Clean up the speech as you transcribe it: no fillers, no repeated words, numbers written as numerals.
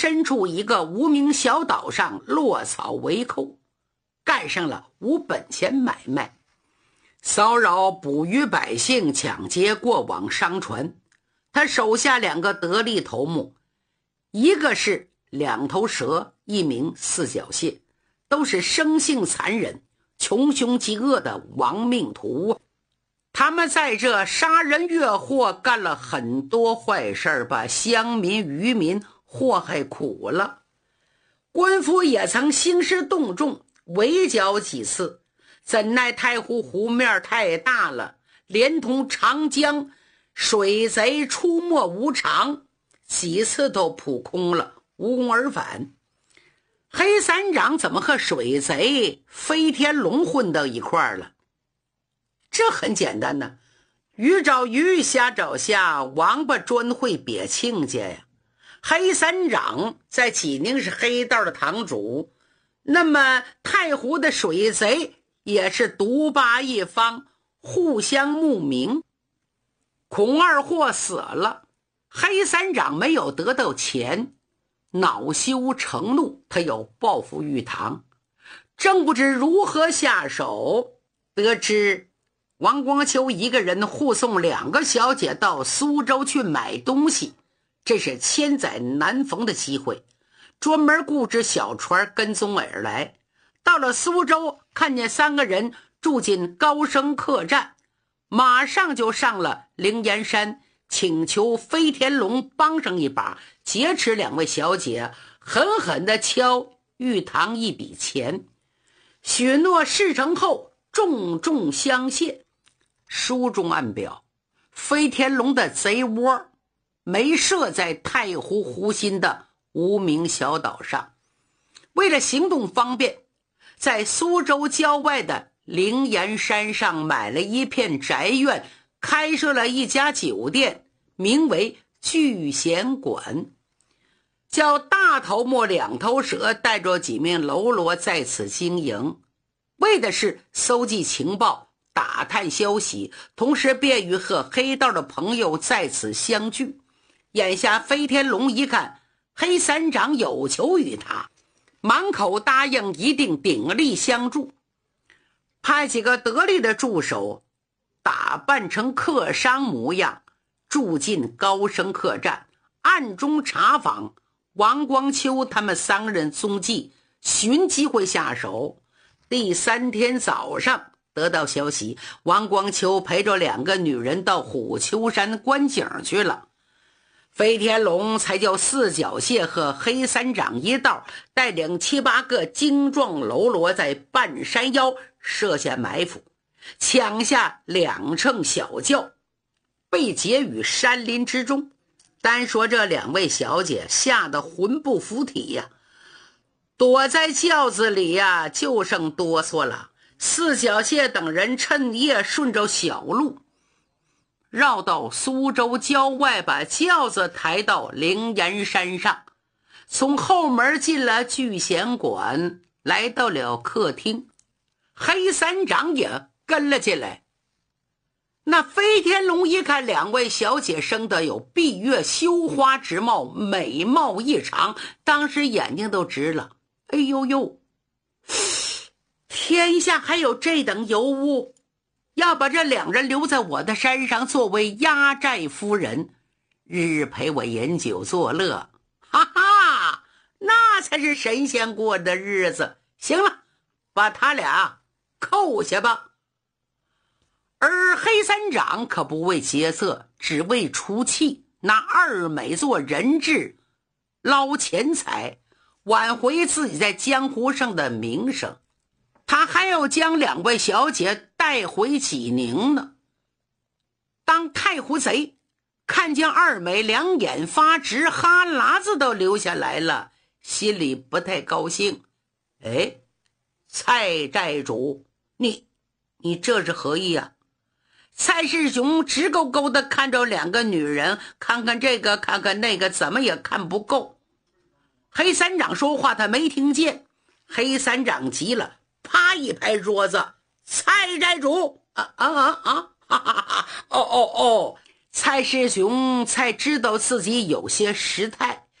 深处一个无名小岛上落草为寇，干上了无本钱买卖，骚扰捕鱼百姓，抢劫过往商船。他手下2个得力头目，一个是2头蛇，一名4脚蟹，都是生性残忍、穷凶极恶的亡命徒。他们在这杀人越货干了很多坏事，把乡民渔民祸害苦了。官府也曾兴师动众，围剿几次，怎奈太湖湖面太大了，连同长江水贼出没无常，几次都扑空了，无功而返。黑三长怎么和水贼飞天龙混到一块儿了？这很简单呢，鱼找鱼，虾找虾，王八专会瘪亲家呀。黑三长在济宁是黑道的堂主，那么太湖的水贼也是独霸一方，互相慕名。孔二货死了，黑三长没有得到钱，恼羞成怒，他要报复玉堂，正不知如何下手，得知王光秋一个人护送2个小姐到苏州去买东西，这是千载难逢的机会，专门雇只小船跟踪而来。到了苏州，看见3个人住进高升客栈，马上就上了灵岩山，请求飞天龙帮上一把，劫持2位小姐，狠狠地敲玉堂一笔钱。许诺事成后重重相谢。书中暗表，飞天龙的贼窝没设在太湖湖心的无名小岛上，为了行动方便，在苏州郊外的灵岩山上买了一片宅院，开设了一家酒店，名为聚贤馆，叫大头目2头蛇带着几名喽啰在此经营，为的是搜集情报，打探消息，同时便于和黑道的朋友在此相聚。眼下飞天龙一看黑三长有求于他，满口答应一定鼎力相助，派几个得力的助手打扮成客商模样，住进高升客栈，暗中查访王光秋他们3人踪迹，寻机会下手。第3天早上得到消息，王光秋陪着2个女人到虎丘山观景去了。飞天龙才叫4脚蟹和黑三长一道带领7、8个精壮喽啰在半山腰设下埋伏，抢下2乘小轿，被劫于山林之中。单说这2位小姐吓得魂不附体呀，躲在轿子里呀，就剩哆嗦了。4脚蟹等人趁夜顺着小路绕到苏州郊外，把轿子抬到灵岩山上，从后门进了聚贤馆，来到了客厅，黑三长也跟了进来。那飞天龙一看2位小姐生得有闭月羞花之貌，美貌异常，当时眼睛都直了。哎呦呦，天下还有这等尤物，要把这2人留在我的山上作为压寨夫人，日日陪我饮酒作乐，哈哈，那才是神仙过的日子。行了，把他俩扣下吧。而黑三长可不为劫色，只为出气，拿2枚做人质，捞钱财，挽回自己在江湖上的名声。他还要将2位小姐带回济宁呢。当太湖贼看见2枚2眼发直，哈喇子都流下来了，心里不太高兴。哎，蔡寨主，你这是何意啊？蔡世雄直勾勾地看着2个女人，看看这个看看那个，怎么也看不够。黑三长说话他没听见，黑三长急了，啪一拍桌子，蔡寨主哦，蔡世雄才知道自己有些失态，